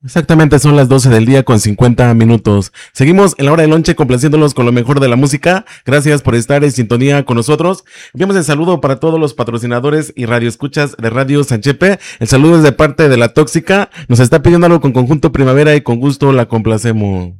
Exactamente, son las 12 del día con 50 minutos. Seguimos en la hora de lonche complaciéndolos con lo mejor de la música. Gracias por estar en sintonía con nosotros. Enviamos el saludo para todos los patrocinadores y radioescuchas de Radio Sanchepe. El saludo es de parte de La Tóxica. Nos está pidiendo algo con Conjunto Primavera y con gusto la complacemos.